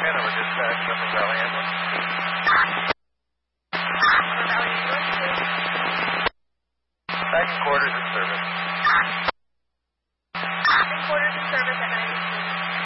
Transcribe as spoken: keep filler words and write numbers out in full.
Hanover Dispatch, Upper Valley Ambulance. Upper Valley Ambulance. Second quarters of service.